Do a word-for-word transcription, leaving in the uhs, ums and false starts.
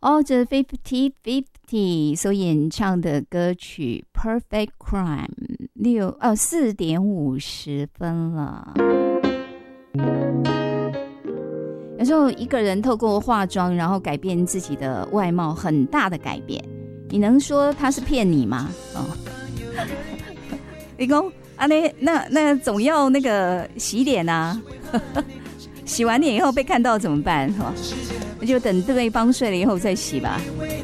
哦，这 Fifty Fifty 所演唱的歌曲 Perfect Crime 六哦四点五十分了。有时候一个人透过化妆，然后改变自己的外貌，很大的改变，你能说他是骗你吗？哦，你说啊，那那那总要那个洗脸啊，洗完脸以后被看到怎么办？哦，就等对方睡了以后再洗吧。